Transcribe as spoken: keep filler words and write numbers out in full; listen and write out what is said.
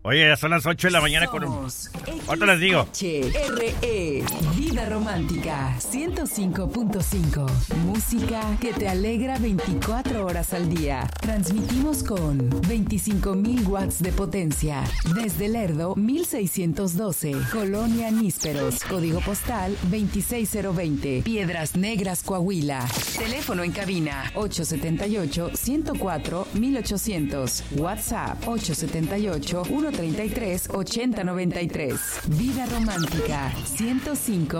Oye, ya son las ocho de la mañana con un... ¿Cuánto les digo? H R E Vida Romántica ciento cinco punto cinco. Música que te alegra veinticuatro horas al día. Transmitimos con veinticinco mil watts de potencia. Desde Lerdo, mil seiscientos doce. Colonia Nísperos. Código postal veintiséis mil veinte. Piedras Negras, Coahuila. Teléfono en cabina ocho siete ocho, uno cero cuatro, mil ochocientos. WhatsApp ocho siete ocho, uno tres tres, ocho cero nueve tres. Vida Romántica ciento cinco